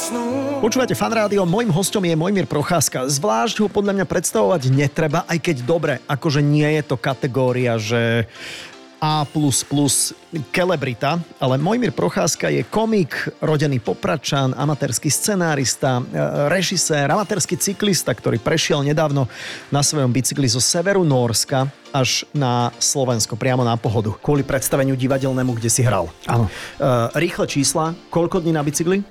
Počúvate Fan Rádio, môjim hosťom je Mojmír Procházka. Zvlášť ho podľa mňa predstavovať netreba, aj keď dobre, akože nie je to kategória, že A++ celebrita, ale Mojmír Procházka je komik, rodený Popradčan, amatérsky scenárista, režisér, amatérsky cyklista, ktorý prešiel nedávno na svojom bicykli zo severu Nórska až na Slovensko, priamo na Pohodu, kvôli predstaveniu divadelnému, kde si hral. Áno. Rýchle čísla, koľko dní na bicykli?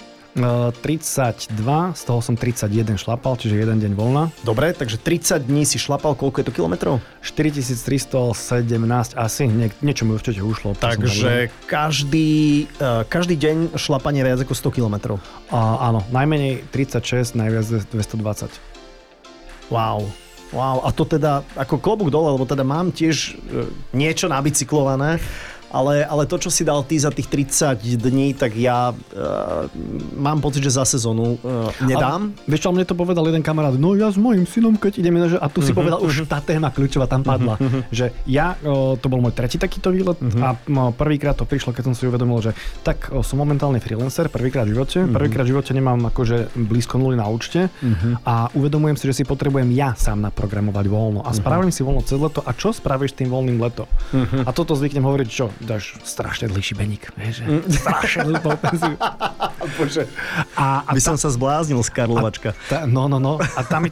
32, z toho som 31 šlapal, čiže jeden deň voľna. Dobre, takže 30 dní si šlapal, koľko je to kilometrov? 4317 asi, niečo mi určite ušlo. Takže každý deň šlapanie viac ako 100 kilometrov. Áno, najmenej 36, najviac 220. Wow, a to teda ako klobúk dole, lebo teda mám tiež niečo nabicyklované. Ale to, čo si dal ty za tých 30 dní, tak ja mám pocit, že za sezónu nedám. Vieš čo, mne to povedal jeden kamarát, no ja s mojím synom, keď ideme, a tu si povedal, už tá téma kľúčová tam padla, že ja, to bol môj tretí takýto výlet a prvýkrát to prišlo, keď som si uvedomil, že tak som momentálne freelancer, prvýkrát v živote nemám akože blízko nuly na účte a uvedomujem si, že si potrebujem ja sám naprogramovať voľno a spravím si voľno cez leto a čo spravíš tým voľným letom? A toto zvyknem hovoriť, čo? Dáš strašne dlhý šibeník, vieš, strašne dlhý penziu. Bože. By som sa zbláznil z Karlovačka. No. A tam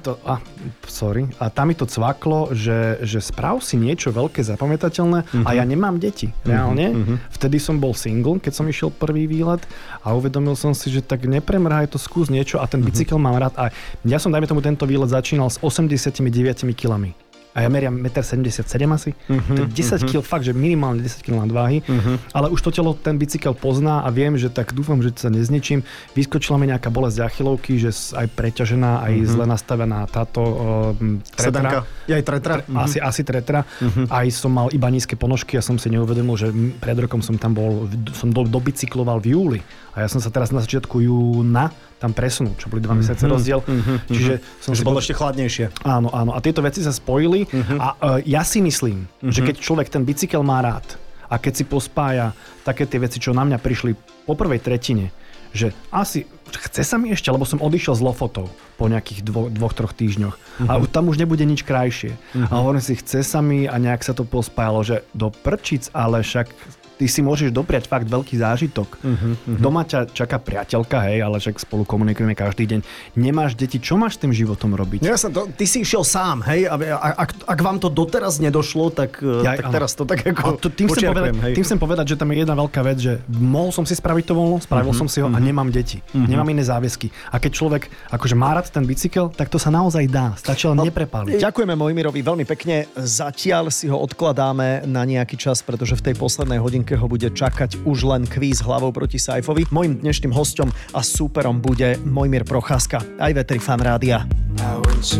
mi to cvaklo, že sprav si niečo veľké, zapamätateľné a ja nemám deti. Reálne. Vtedy som bol single, keď som išiel prvý výlet a uvedomil som si, že tak nepremrhaj to, skús niečo a ten bicykel mám rád. A ja som, dajme tomu, tento výlet začínal s 89 kilami. A ja meriam 1,77 m asi. To je 10 kg, fakt, že minimálne 10 kg nadváhy. Ale už to telo ten bicykel pozná a viem, že tak dúfam, že sa nezničím. Vyskočila mi nejaká bolesť achilovky, že aj preťažená, aj zle nastavená táto tretra. Je aj tretra? Asi tretra. Aj som mal iba nízke ponožky a som si neuvedomil, že pred rokom som tam bol, som dobicykloval v júli. A ja som sa teraz na začiatku júna tam presunul, čo boli 2 mesiace rozdiel. Čiže som si bolo ešte chladnejšie. Áno. A tieto veci sa spojili a ja si myslím, že keď človek ten bicykel má rád a keď si pospája také tie veci, čo na mňa prišli po prvej tretine, že asi chce sa mi ešte, lebo som odišiel z Lofotov po nejakých 2-3 týždňoch a tam už nebude nič krajšie. A hovorím si, chce sa mi a nejak sa to pospájalo, že do prčic, ale však ty si môžeš dopriať fakt veľký zážitok. Doma ťa čaká priateľka, hej, ale však spolu komunikujeme každý deň. Nemáš deti, čo máš s tým životom robiť? Ty si išiel sám, hej? Ak vám to doteraz nedošlo, tak teraz to tak ako tým chcem povedať, že tam je jedna veľká vec, že mohol som si spraviť to voľno, spravil som si ho a nemám deti. Nemám iné záväzky. A keď človek akože má rád ten bicykel, tak to sa naozaj dá. Stačí len neprepáliť. Ďakujeme Mojmírovi veľmi pekne. Zatiaľ si ho odkladáme na nejaký čas, pretože v tej poslednej hodinke ho bude čakať už len kvíz hlavou proti Saifovi. Mojím dnešným hosťom a súperom bude Mojmír Procházka, aj veteri Fan Rádia.